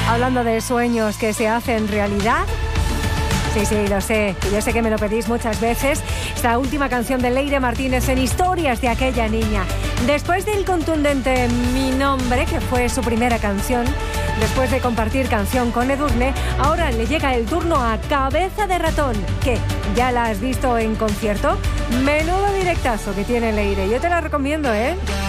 Hablando de sueños que se hacen realidad. Sí, lo sé. Yo sé que me lo pedís muchas veces. Esta última canción de Leire Martínez en Historias de aquella niña. Después del contundente Mi Nombre, que fue su primera canción, después de compartir canción con Edurne, ahora le llega el turno a Cabeza de Ratón. ¿Qué? ¿Ya la has visto en concierto? Menudo directazo que tiene Leire. Yo te la recomiendo, ¿eh?